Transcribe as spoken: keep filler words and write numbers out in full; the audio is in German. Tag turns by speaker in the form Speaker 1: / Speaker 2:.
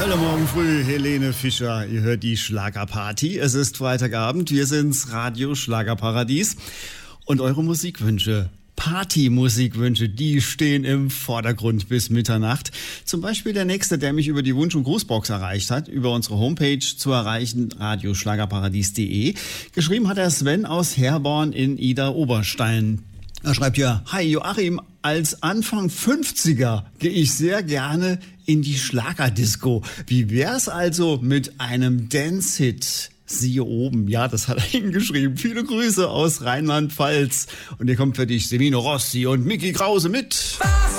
Speaker 1: Hallo, morgen früh, Helene Fischer. Ihr hört die Schlagerparty. Es ist Freitagabend. Wir sind's, Radio Schlagerparadies. Und eure Musikwünsche, Party-Musikwünsche, die stehen im Vordergrund bis Mitternacht. Zum Beispiel der nächste, der mich über die Wunsch- und Grußbox erreicht hat, über unsere Homepage zu erreichen, radioschlagerparadies punkt de. Geschrieben hat er Sven aus Herborn in Idar-Oberstein. Er schreibt hier: Hi Joachim, als Anfang fünfziger gehe ich sehr gerne in die Schlagerdisco. Wie wär's also mit einem Dance-Hit? Siehe oben. Ja, das hat er hingeschrieben. Viele Grüße aus Rheinland-Pfalz. Und hier kommt für dich Semino Rossi und Micky Krause mit